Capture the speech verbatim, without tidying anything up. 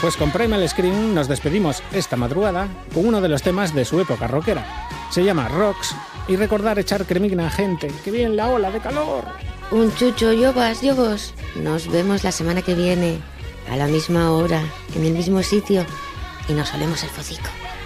Pues con Primal Scream nos despedimos esta madrugada con uno de los temas de su época rockera. Se llama Rocks y recordar echar cremigna a gente, que viene la ola de calor. Un chucho, yobas, yobos. Nos vemos la semana que viene, a la misma hora, en el mismo sitio, y nos olemos el focico.